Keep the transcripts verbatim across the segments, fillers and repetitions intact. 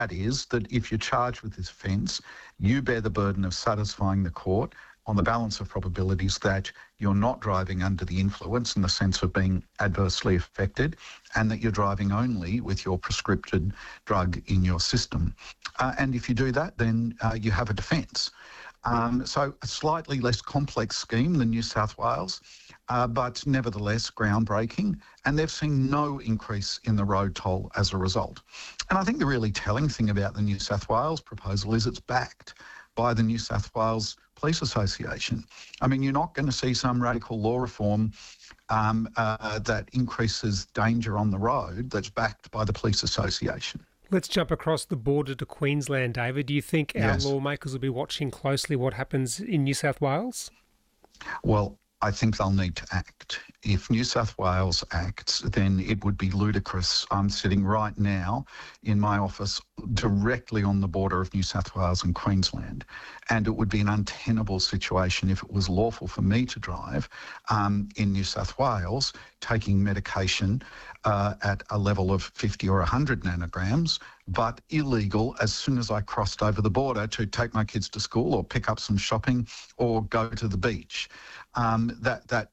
that is that if you're charged with this offence, you bear the burden of satisfying the court on the balance of probabilities that you're not driving under the influence in the sense of being adversely affected, and that you're driving only with your prescripted drug in your system. Uh, and if you do that, then uh, you have a defence. Um, so a slightly less complex scheme than New South Wales, uh, but nevertheless groundbreaking, and they've seen no increase in the road toll as a result. And I think the really telling thing about the New South Wales proposal is it's backed by the New South Wales Police Association. I mean, you're not going to see some radical law reform um, uh, that increases danger on the road that's backed by the Police Association. Let's jump across the border to Queensland, David. Do you think our Yes. lawmakers will be watching closely what happens in New South Wales? Well, I think they'll need to act. If New South Wales acts, then it would be ludicrous. I'm sitting right now in my office directly on the border of New South Wales and Queensland, and it would be an untenable situation if it was lawful for me to drive um, in New South Wales, taking medication uh, at a level of fifty or one hundred nanograms, but illegal as soon as I crossed over the border to take my kids to school or pick up some shopping or go to the beach. Um, that that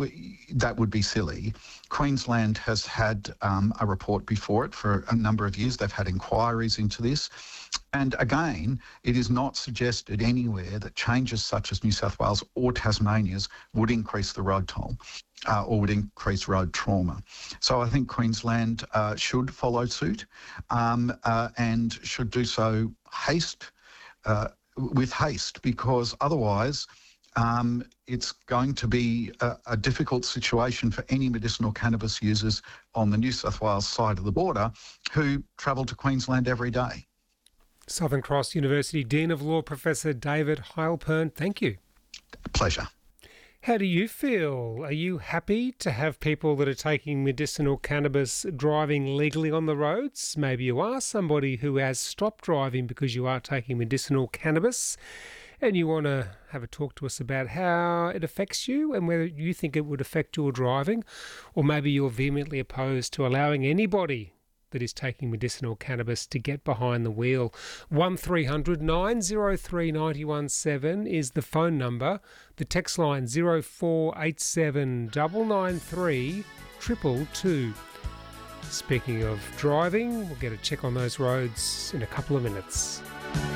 that would be silly. Queensland has had um, a report before it for a number of years. They've had inquiries into this. And again, it is not suggested anywhere that changes such as New South Wales or Tasmania's would increase the road toll uh, or would increase road trauma. So I think Queensland uh, should follow suit um, uh, and should do so haste, uh, with haste, because otherwise Um, it's going to be a, a difficult situation for any medicinal cannabis users on the New South Wales side of the border who travel to Queensland every day. Southern Cross University Dean of Law, Professor David Heilpern, thank you. Pleasure. How do you feel? Are you happy to have people that are taking medicinal cannabis driving legally on the roads? Maybe you are somebody who has stopped driving because you are taking medicinal cannabis, and you want to have a talk to us about how it affects you and whether you think it would affect your driving, or maybe you're vehemently opposed to allowing anybody that is taking medicinal cannabis to get behind the wheel. one three hundred nine oh three nine one seven is the phone number. The text line zero four eight seven nine nine three two two two. Speaking of driving, we'll get a check on those roads in a couple of minutes.